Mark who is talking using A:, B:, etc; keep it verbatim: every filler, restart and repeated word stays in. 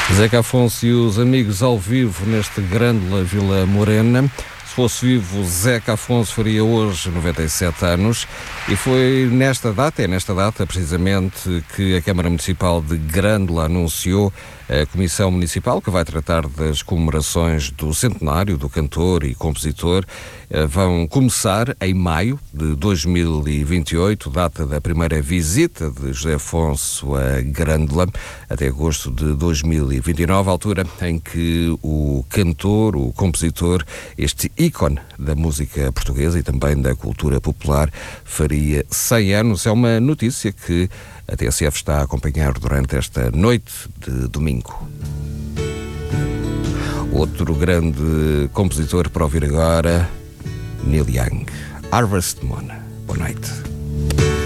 A: Zeca Afonso e os amigos ao vivo neste Grândola Vila Morena. Se fosse vivo, Zeca Afonso faria hoje noventa e sete anos e foi nesta data, é nesta data precisamente, que a Câmara Municipal de Grândola anunciou a Comissão Municipal que vai tratar das comemorações do centenário do cantor e compositor. Vão começar em maio de dois mil e vinte e oito, data da primeira visita de José Afonso a Grândola, até agosto de dois mil e vinte e nove, altura em que o cantor, o compositor, este ícone da música portuguesa e também da cultura popular, faria cem anos. É uma notícia que a T S F está a acompanhar durante esta noite de domingo. Outro grande compositor para ouvir agora, Neil Young, Harvest Moon. Boa noite.